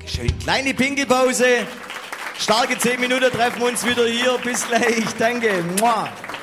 Schön. Kleine Pinkelpause. Starke 10 Minuten, treffen wir uns wieder hier. Bis gleich. Danke. Mua.